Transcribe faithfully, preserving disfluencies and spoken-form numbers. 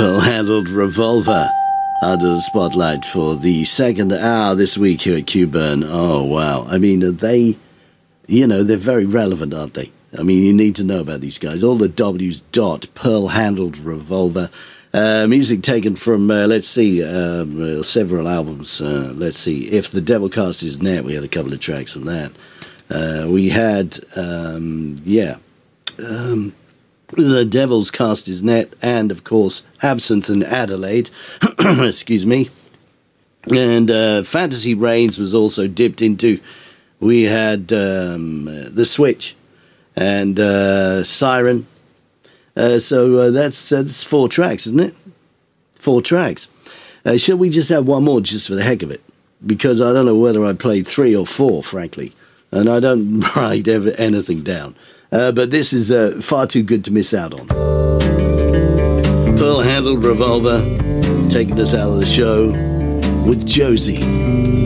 Pearl-handled revolver under the spotlight for the second hour this week here at Q-Burn. Oh, wow. I mean, they, you know, they're very relevant, aren't they? I mean, you need to know about these guys. All the W's dot, Pearl-handled revolver. Uh, music taken from, uh, let's see, um, uh, several albums. Uh, let's see, If the Devil Cast His Net, we had a couple of tracks from that. Uh, we had, um, yeah, um, The Devil's Cast His Net, and, of course, Absinthe and Adelaide. Excuse me. And uh, Fantasy Reigns was also dipped into. We had um, The Switch and uh, Siren. Uh, so uh, that's, uh, that's four tracks, isn't it? Four tracks. Uh, shall we just have one more just for the heck of it? Because I don't know whether I played three or four, frankly. And I don't write ever, anything down. Uh, but this is uh, far too good to miss out on. Pearl-handled revolver, taking us out of the show with Josie.